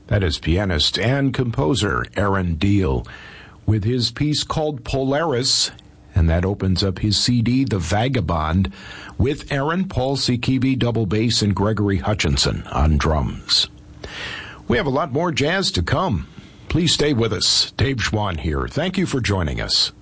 That is pianist and composer Aaron Deal with his piece called Polaris, and that opens up his CD, The Vagabond, with Aaron, Paul Sikibi, double bass, and Gregory Hutchinson on drums. We have a lot more jazz to come. Please stay with us. Dave Schwann here. Thank you for joining us.